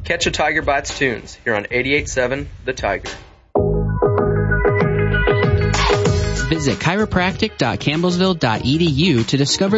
Catch a Tiger Bites Tunes here on 88.7 The Tiger. Visit chiropractic.campbellsville.edu to discover